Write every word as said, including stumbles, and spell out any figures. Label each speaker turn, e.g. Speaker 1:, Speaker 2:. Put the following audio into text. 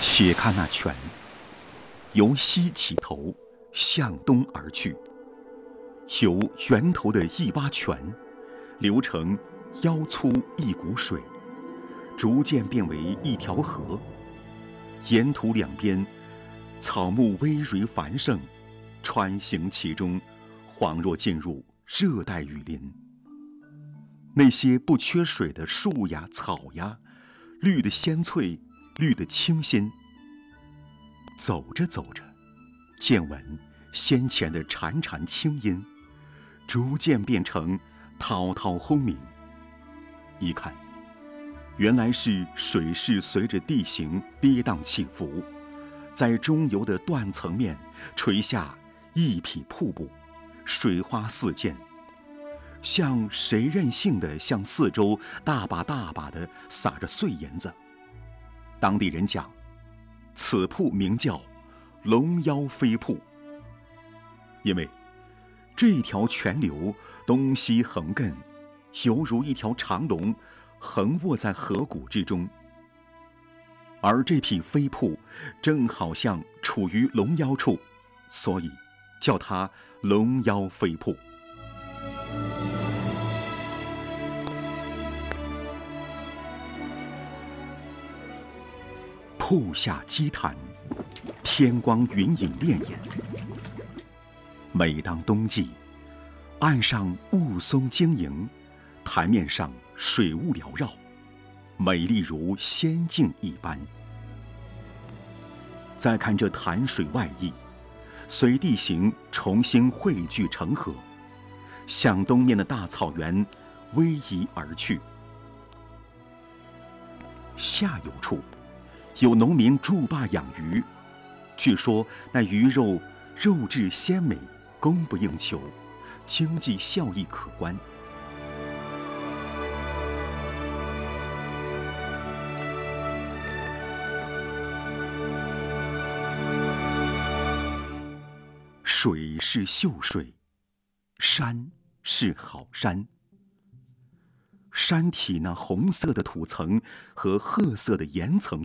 Speaker 1: 且看那泉，由西起头，向东而去，由源头的一洼泉，流成腰粗一股水，逐渐变为一条河。沿途两边，草木葳蕤繁盛，穿行其中，恍若进入热带雨林。那些不缺水的树呀、草呀，绿得鲜翠，绿得清新。走着走着，渐闻先前的潺潺清音，逐渐变成滔滔轰鸣。一看，原来是水势随着地形跌宕起伏，在中游的断层面垂下一匹瀑布，水花四溅，像谁任性地向四周大把大把地撒着碎银子。当地人讲，此瀑名叫龙腰飞瀑，因为这条泉流东西横亘，犹如一条长龙横卧在河谷之中，而这匹飞瀑正好像处于龙腰处，所以叫它龙腰飞瀑。瀑下激潭，天光云影潋滟。每当冬季，岸上雾凇晶莹，潭面上水雾缭绕，美丽如仙境一般。再看这潭水外溢，随地形重新汇聚成河，向东面的大草原逶迤而去。下游处有农民筑坝养鱼，据说那鱼肉肉质鲜美，供不应求，经济效益可观。水是秀水，山是好山。山体那红色的土层和褐色的岩层